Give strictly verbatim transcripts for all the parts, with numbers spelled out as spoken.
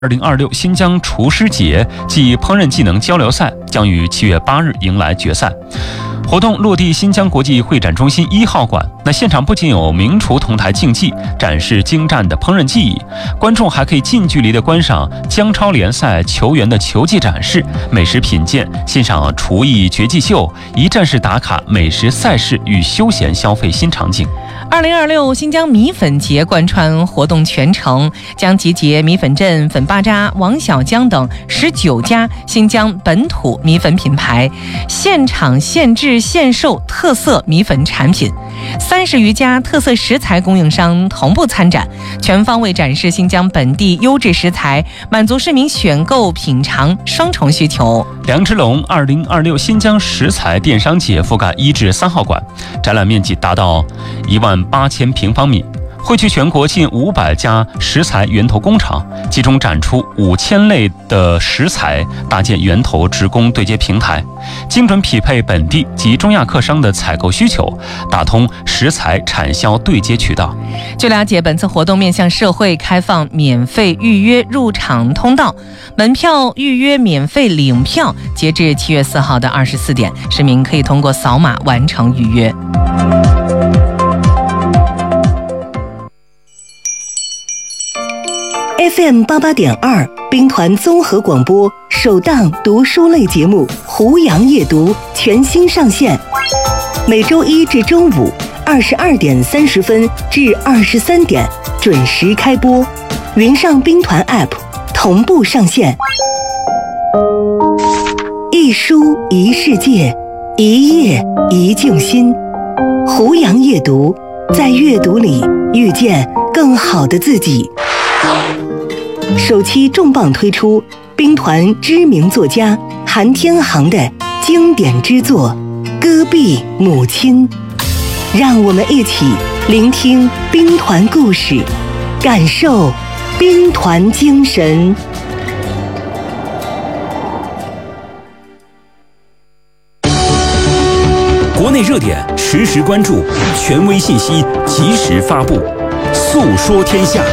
二零二六新疆厨师节暨烹饪技能交流赛将于七月八日迎来决赛。活动落地新疆国际会展中心一号馆，那现场不仅有名厨同台竞技，展示精湛的烹饪技艺，观众还可以近距离的观赏疆超联赛球员的球技展示、美食品鉴、欣赏厨艺绝技秀，一站式打卡美食赛事与休闲消费新场景。 二零二六新疆米粉节贯穿活动全程，将集结米粉镇、粉巴扎、王小江等十九家新疆本土米粉品牌，现场现制现售特色米粉产品，三十余家特色食材供应商同步参展，全方位展示新疆本地优质食材，满足市民选购品尝双重需求。 梁之龙二零二六新疆食材电商节覆盖一至三号馆，展览面积达到一万八千平方米，汇聚全国近五百家食材源头工厂，集中展出五千类的食材，搭建源头直供对接平台，精准匹配本地及中亚客商的采购需求，打通食材产销对接渠道。 据了解，本次活动面向社会开放免费预约入场通道，门票预约免费领票，截至七月四号的二十四点，市民可以通过扫码完成预约。 F M 八八点二兵团综合广播首档读书类节目《胡杨夜读》全新上线，每周一至周五二十二点三十分至二十三点准时开播，云上兵团 App 同步上线。一书一世界，一页一静心。胡杨夜读，在阅读里遇见更好的自己。首期重磅推出兵团知名作家韩天航的经典之作《戈壁母亲》，让我们一起聆听兵团故事，感受兵团精神。 国内热点实时关注，权威信息及时发布，诉说天下。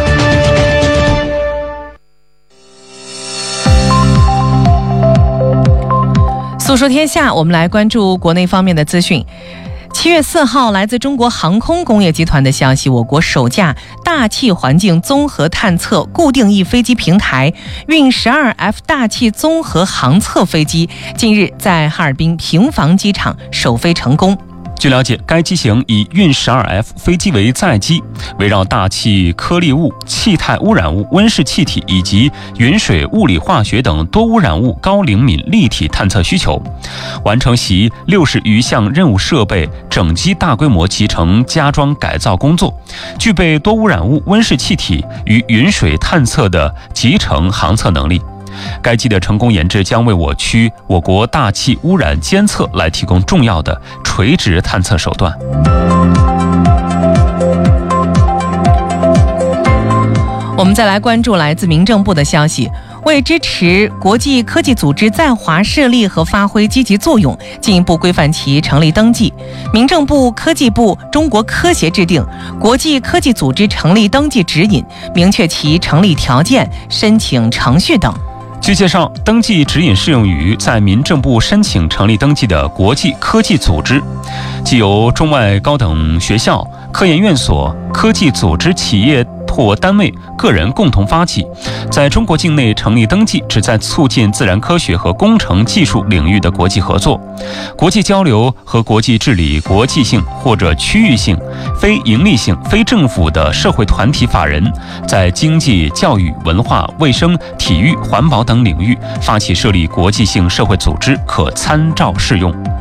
诉说天下，我们来关注国内方面的资讯。七月四号，来自中国航空工业集团的消息，我国首架大气环境综合探测固定翼飞机平台运十二 F 大气综合航测飞机近日在哈尔滨平房机场首飞成功。 据了解，该机型以运十二 F 飞机为载机，围绕大气颗粒物、气态污染物、温室气体以及云水物理化学等多污染物高灵敏立体探测需求，完成其六十余项任务设备整机大规模集成加装改造工作，具备多污染物、温室气体与云水探测的集成航测能力。该机的成功研制将为我区我国大气污染监测来提供重要的垂直探测手段。 我们再来关注来自民政部的消息，为支持国际科技组织在华设立和发挥积极作用，进一步规范其成立登记，民政部、科技部、中国科协制定国际科技组织成立登记指引，明确其成立条件、申请程序等。 据介绍，登记指引适用于在民政部申请成立登记的国际科技组织，即由中外高等学校、科研院所、科技组织企业或单位、个人共同发起，在中国境内成立登记，旨在促进自然科学和工程技术领域的国际合作、国际交流和国际治理国际性或者区域性、非营利性、非政府的社会团体法人，在经济、教育、文化、卫生、体育、环保等领域发起设立国际性社会组织，可参照适用。